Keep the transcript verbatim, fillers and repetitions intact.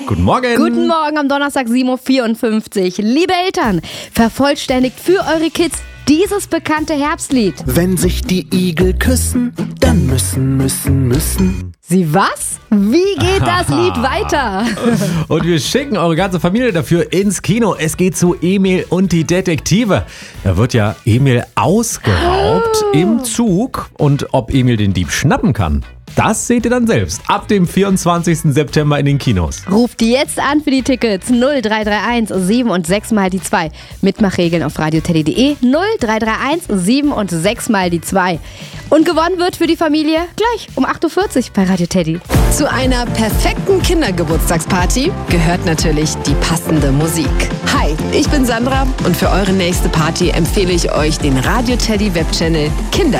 Guten Morgen. Guten Morgen am Donnerstag sieben Uhr vierundfünfzig. Liebe Eltern, vervollständigt für eure Kids dieses bekannte Herbstlied. Wenn sich die Igel küssen, dann müssen, müssen, müssen. Sie was? Wie geht das Lied weiter? Und wir schicken eure ganze Familie dafür ins Kino. Es geht zu Emil und die Detektive. Da wird ja Emil ausgeraubt oh. im Zug. Und ob Emil den Dieb schnappen kann, das seht ihr dann selbst. Ab dem vierundzwanzigsten September in den Kinos. Ruft jetzt an für die Tickets null drei drei eins sieben und sechs mal die zwei. Mitmachregeln auf radioteddy punkt de null drei drei eins sieben und sechs mal die zwei. Und gewonnen wird für die Familie gleich um acht Uhr vierzig bei Radio Teddy. Zu einer perfekten Kindergeburtstagsparty gehört natürlich die passende Musik. Hi, ich bin Sandra und für eure nächste Party empfehle ich euch den Radio Teddy Webchannel Kinder.